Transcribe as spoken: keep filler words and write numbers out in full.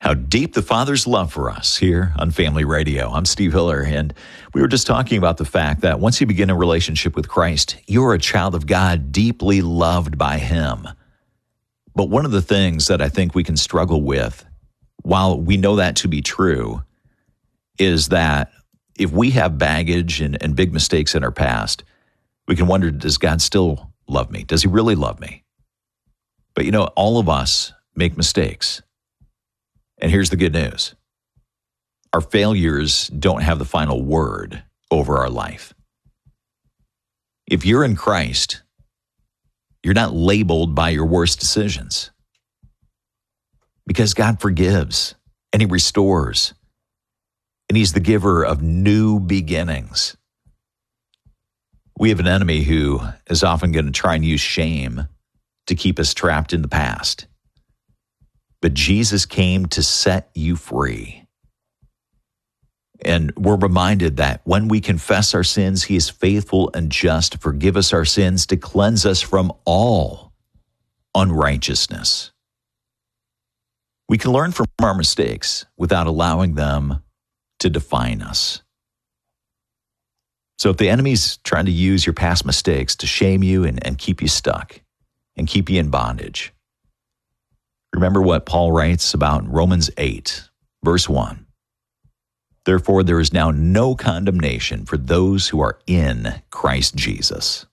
How deep the Father's love for us here on Family Radio. I'm Steve Hiller, and we were just talking about the fact that once you begin a relationship with Christ, you're a child of God, deeply loved by Him. But one of the things that I think we can struggle with, while we know that to be true, is that if we have baggage and, and big mistakes in our past, we can wonder, does God still love me? Does He really love me? But you know, all of us make mistakes. And here's the good news. Our failures don't have the final word over our life. If you're in Christ, you're not labeled by your worst decisions. Because God forgives and He restores. And He's the giver of new beginnings. We have an enemy who is often going to try and use shame to keep us trapped in the past. But Jesus came to set you free. And we're reminded that when we confess our sins, He is faithful and just to forgive us our sins, to cleanse us from all unrighteousness. We can learn from our mistakes without allowing them to define us. So if the enemy's trying to use your past mistakes to shame you and, and keep you stuck and keep you in bondage, remember what Paul writes about in Romans eight, verse one. Therefore, there is now no condemnation for those who are in Christ Jesus.